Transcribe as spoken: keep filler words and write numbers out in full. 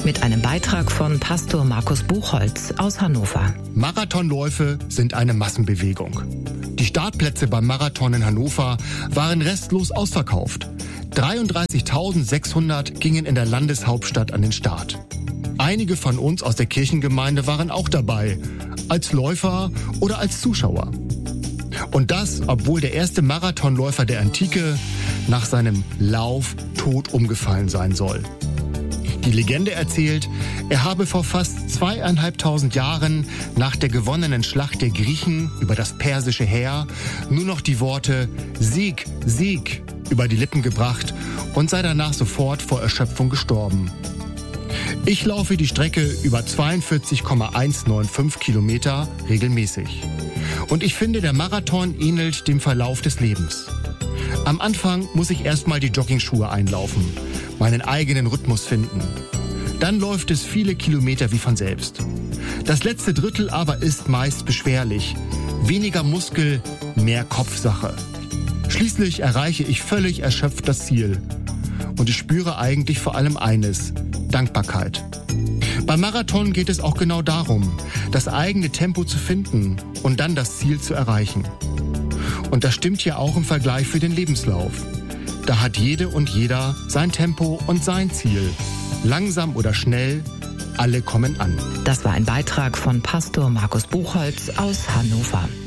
Mit einem Beitrag von Pastor Markus Buchholz aus Hannover. Marathonläufe sind eine Massenbewegung. Die Startplätze beim Marathon in Hannover waren restlos ausverkauft. dreiunddreißigtausendsechshundert gingen in der Landeshauptstadt an den Start. Einige von uns aus der Kirchengemeinde waren auch dabei, als Läufer oder als Zuschauer. Und das, obwohl der erste Marathonläufer der Antike nach seinem Lauf tot umgefallen sein soll. Die Legende erzählt, er habe vor fast zweieinhalbtausend Jahren nach der gewonnenen Schlacht der Griechen über das persische Heer nur noch die Worte Sieg, Sieg über die Lippen gebracht und sei danach sofort vor Erschöpfung gestorben. Ich laufe die Strecke über zweiundvierzig Komma hundertfünfzehn Kilometer regelmäßig. Und ich finde, der Marathon ähnelt dem Verlauf des Lebens. Am Anfang muss ich erstmal die Joggingschuhe einlaufen, meinen eigenen Rhythmus finden. Dann läuft es viele Kilometer wie von selbst. Das letzte Drittel aber ist meist beschwerlich. Weniger Muskel, mehr Kopfsache. Schließlich erreiche ich völlig erschöpft das Ziel. Und ich spüre eigentlich vor allem eines: Dankbarkeit. Beim Marathon geht es auch genau darum, das eigene Tempo zu finden und dann das Ziel zu erreichen. Und das stimmt ja auch im Vergleich für den Lebenslauf. Da hat jede und jeder sein Tempo und sein Ziel. Langsam oder schnell, alle kommen an. Das war ein Beitrag von Pastor Markus Buchholz aus Hannover.